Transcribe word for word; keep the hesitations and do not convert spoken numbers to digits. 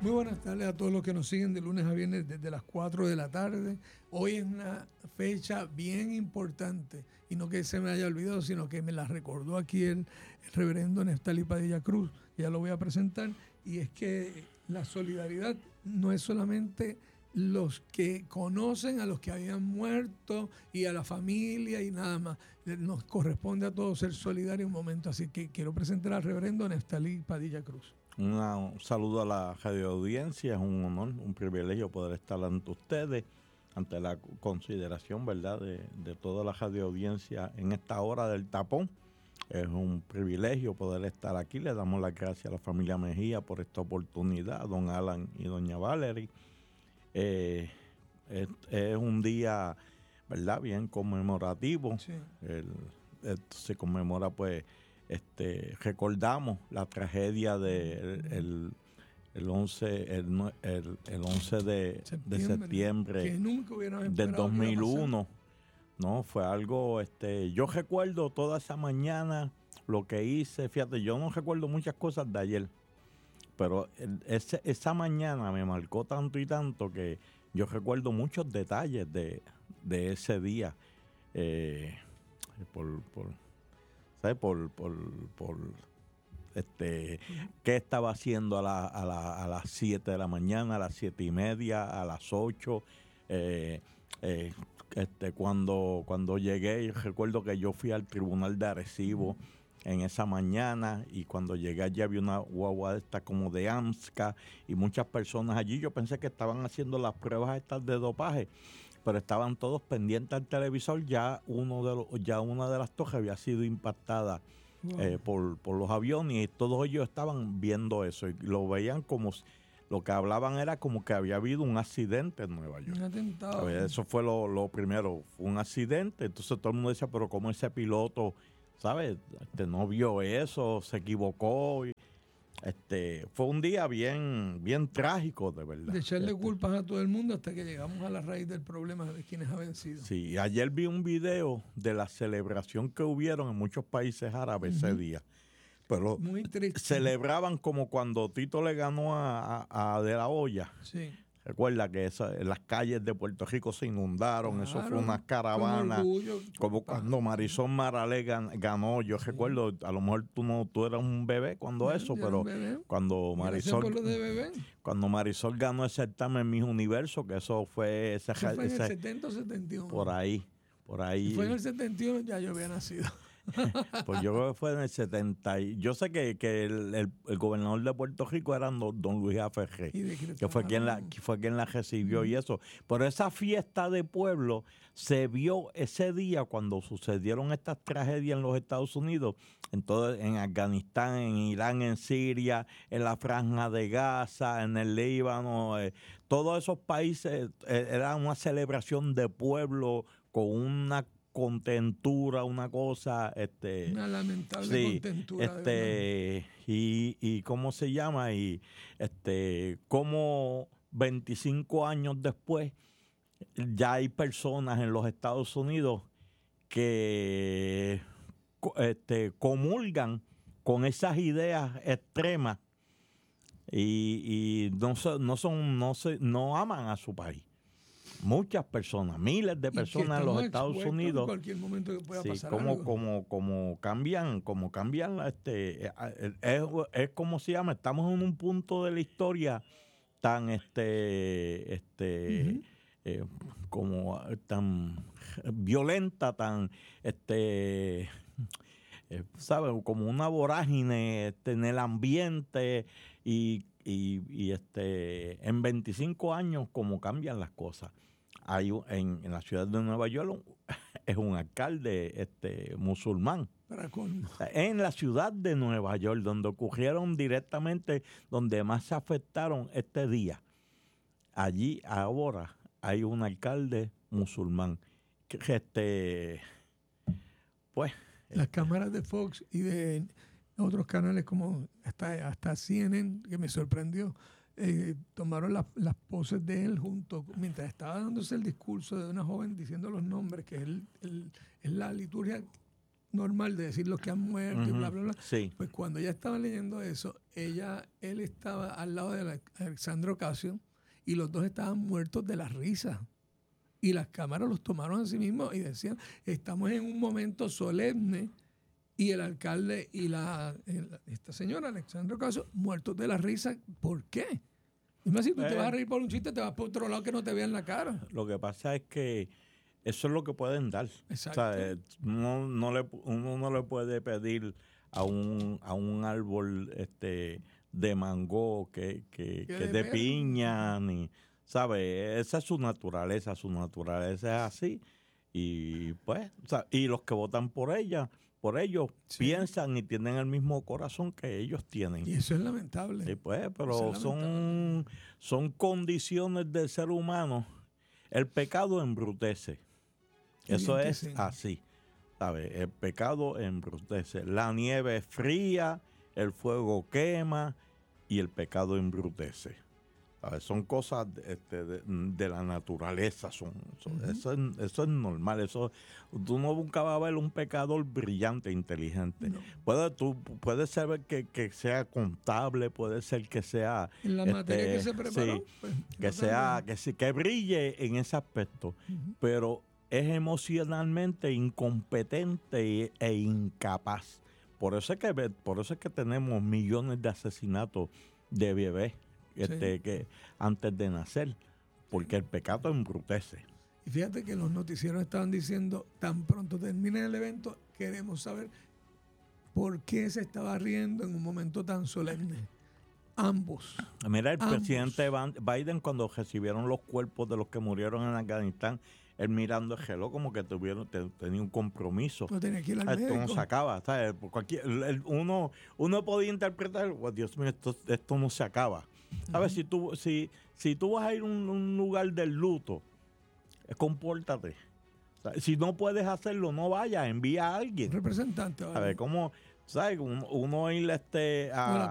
Muy buenas tardes a todos los que nos siguen de lunes a viernes desde las cuatro de la tarde. Hoy es una fecha bien importante y no que se me haya olvidado, sino que me la recordó aquí el, el reverendo Neftalí Padilla Cruz. Ya lo voy a presentar. Y es que la solidaridad no es solamente los que conocen a los que habían muerto y a la familia y nada más. Nos corresponde a todos ser solidarios un momento. Así que quiero presentar al reverendo Neftalí Padilla Cruz. Una, un saludo a la radio audiencia, es un honor, un privilegio poder estar ante ustedes, ante la consideración, ¿verdad?, de, de toda la radio audiencia en esta hora del tapón. Es un privilegio poder estar aquí. Le damos las gracias a la familia Mejía por esta oportunidad, a don Alan y doña Valerie. Eh, es, es un día, ¿verdad?, bien conmemorativo. Sí. El, esto se conmemora, pues, Este, recordamos la tragedia del de el, el once, el, el, el once de septiembre, de septiembre que nunca del dos mil uno. No, fue algo, este, yo recuerdo toda esa mañana lo que hice. Fíjate, yo no recuerdo muchas cosas de ayer, pero el, ese, esa mañana me marcó tanto y tanto que yo recuerdo muchos detalles de, de ese día. Eh, por, por ¿sabes? Por, por, por este, qué estaba haciendo a, la, a, la, a las siete de la mañana, a las siete y media, a las ocho. Eh, eh, este, cuando, cuando llegué, recuerdo que yo fui al tribunal de Arecibo en esa mañana, y cuando llegué allí había una guagua esta como de AMSCA y muchas personas allí. Yo pensé que estaban haciendo las pruebas estas de dopaje, pero estaban todos pendientes al televisor. Ya uno de los, ya una de las torres había sido impactada wow. eh, por, por los aviones, y todos ellos estaban viendo eso y lo veían como, lo que hablaban era como que había habido un accidente en Nueva York. Un atentado. Eso fue lo, lo primero, fue un accidente. Entonces todo el mundo decía, pero ¿cómo ese piloto, ¿sabes? Este, no vio eso, se equivocó. Y, Este, fue un día bien, bien trágico, de verdad. De echarle este, culpas a todo el mundo hasta que llegamos a la raíz del problema de quienes ha vencido. Sí, ayer vi un video de la celebración que hubieron en muchos países árabes uh-huh. ese día. Pero muy triste. Celebraban como cuando Tito le ganó a, a, a De La Hoya. Sí. Recuerda que esa, las calles de Puerto Rico se inundaron, claro, eso fue una caravana, orgullo, como cuando Marisol Maralé ganó. Yo sí. recuerdo, a lo mejor tú no, tú eras un bebé cuando sí, eso, pero cuando Marisol, por lo de bebé. cuando Marisol ganó ese certamen Miss Universo, que eso fue ese, eso fue en ese, el setenta o setenta y uno. Por ahí, por ahí. Si fue en el setenta y uno, ya yo había nacido. Pues yo creo que fue en el setenta. Y yo sé que, que el, el, el gobernador de Puerto Rico era don, don Luis A. Ferré, que fue quien la, que fue quien la recibió mm. y eso. Pero esa fiesta de pueblo se vio ese día cuando sucedieron estas tragedias en los Estados Unidos, en, todo, en Afganistán, en Irán, en Siria, en la Franja de Gaza, en el Líbano. Eh, todos esos países eh, era una celebración de pueblo con una contentura, una cosa, este, una lamentable sí, contentura, este, y, y cómo se llama, y este, como veinticinco años después ya hay personas en los Estados Unidos que este, comulgan con esas ideas extremas y, y no son, no son, no se, no aman a su país. Muchas personas, miles de personas en los Estados Unidos. En cualquier momento que pueda sí, pasar como, algo. como, como cambian, como cambian, este, es, es como se llama, estamos en un punto de la historia tan, este, este, uh-huh. eh, como tan violenta, tan, este, eh, ¿sabes? Como una vorágine este, en el ambiente y Y, y este en veinticinco años, como cambian las cosas. Hay en, en la ciudad de Nueva York es un alcalde este musulmán. Para con... En la ciudad de Nueva York, donde ocurrieron directamente, donde más se afectaron este día, allí ahora hay un alcalde musulmán. Que, este, pues. Las cámaras de Fox y de otros canales como hasta, hasta C N N, que me sorprendió, eh, tomaron la, las poses de él junto, mientras estaba dándose el discurso de una joven diciendo los nombres, que es, el, el, es la liturgia normal de decir los que han muerto Uh-huh. y bla, bla, bla. Sí. Pues cuando ella estaba leyendo eso, ella, él estaba al lado de Alexandra Ocasio y los dos estaban muertos de la risa. Y las cámaras los tomaron a sí mismos y decían, estamos en un momento solemne y el alcalde y la el, esta señora, Alexandra Ocasio, muertos de la risa. ¿Por qué? Y más si tú eh, te vas a reír por un chiste, te vas por otro lado que no te vean la cara. Lo que pasa es que eso es lo que pueden dar. Exacto. O sea, no, no le, uno no le puede pedir a un, a un árbol este, de mango que, que, que de, de piña, ni, ¿sabes? Esa es su naturaleza, su naturaleza es así. Y pues, o sea, y los que votan por ella, por ellos, sí. piensan y tienen el mismo corazón que ellos tienen. Y eso es lamentable. Sí, pues, pero son, son condiciones del ser humano. El pecado embrutece. Eso es sí. así, ¿sabes? El pecado embrutece. La nieve es fría, el fuego quema y el pecado embrutece. ¿Sabes? Son cosas este, de, de la naturaleza. Son, son, uh-huh. eso, es, eso es normal. Eso, tú no nunca vas a ver un pecador brillante, inteligente. No. Puede, tú, puede ser que, que sea contable, puede ser que sea... En la este, materia que se preparó. Sí, pues, que, sea, que, que brille en ese aspecto. Uh-huh. Pero es emocionalmente incompetente e incapaz. Por eso es que, por eso es que tenemos millones de asesinatos de bebés. Este, sí. que antes de nacer, porque el pecado embrutece. Y fíjate que los noticieros estaban diciendo, tan pronto termine el evento, queremos saber por qué se estaba riendo en un momento tan solemne. Ambos. Mira, el ambos. presidente Biden, cuando recibieron los cuerpos de los que murieron en Afganistán, él mirando el reloj como que tuvieron, te, tenía un compromiso. No tenía que ir al esto médico. no se acaba, ¿sabes? Cualquier, el, uno, uno podía interpretar, oh, Dios mío, esto, esto no se acaba. ¿Sabes? Uh-huh. Si tú, si, si tú vas a ir a un, un lugar del luto, compórtate. O sea, si no puedes hacerlo, no vayas, envía a alguien. Un representante. ¿Sabes? Como, ¿sabes? Uno, uno ir este, a...